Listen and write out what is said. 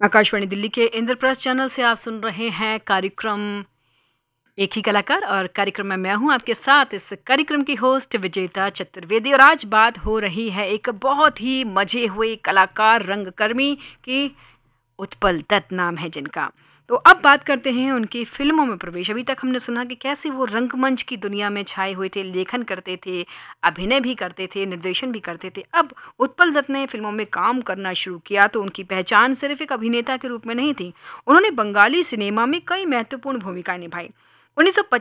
आकाशवाणी दिल्ली के इंद्रप्रस्थ चैनल से आप सुन रहे हैं कार्यक्रम एक ही कलाकार और कार्यक्रम में मैं हूं आपके साथ। इस कार्यक्रम की होस्ट विजेता चतुर्वेदी और आज बात हो रही है एक बहुत ही मजे हुए कलाकार रंगकर्मी की। उत्पल दत्त नाम है जिनका। तो अब बात करते हैं उनकी फिल्मों में प्रवेश। अभी तक हमने सुना कि कैसे वो रंगमंच की दुनिया में छाए हुए थे, लेखन करते थे, अभिनय भी करते थे, निर्देशन भी करते थे। अब उत्पल दत्त ने फिल्मों में काम करना शुरू किया तो उनकी पहचान सिर्फ एक अभिनेता के रूप में नहीं थी। उन्होंने बंगाली सिनेमा में कई महत्वपूर्ण भूमिकाएं निभाई। 1925